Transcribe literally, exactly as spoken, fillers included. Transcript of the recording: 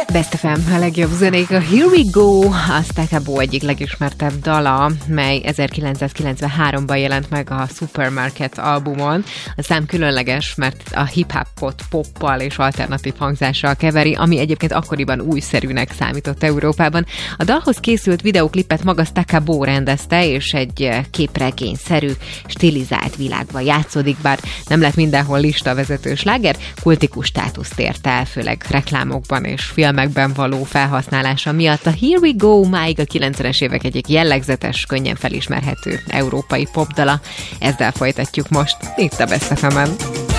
Best ef em, a legjobb zenék. A Here We Go, a Stakka Bo egyik legismertebb dala, mely ezerkilencszázkilencvenháromban jelent meg a Supermarket albumon. A szám különleges, mert a hip-hopot poppal és alternatív hangzással keveri, ami egyébként akkoriban újszerűnek számított Európában. A dalhoz készült videóklipet maga Stakka Bo rendezte, és egy képregényszerű, stilizált világban játszódik, bár nem lett mindenhol listavezető sláger, kultikus státuszt ért el, főleg reklámokban és filmekben való felhasználása miatt. A Here We Go máig a kilencvenes évek egyik jellegzetes, könnyen felismerhető európai popdala. Ezzel folytatjuk most itt a Best ef emen.